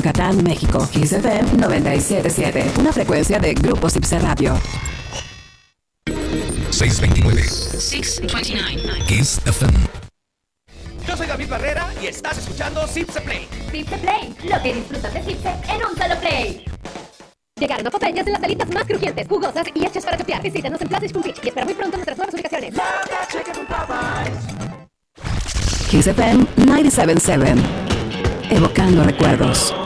Yucatán, México. Kiss FM 97.7, una frecuencia de Grupo Zipse Radio. 629. 629. Kiss FM. Yo soy David Barrera y estás escuchando Zipse Play. Zipse Play, lo que disfrutas de Zipse en un solo play. Llegaron a Popeyes las alitas más crujientes, jugosas y hechas para chopear. Visítanos en Plaza Ishpun Beach y espera muy pronto nuestras nuevas ubicaciones. Kiss FM 97.7, evocando recuerdos.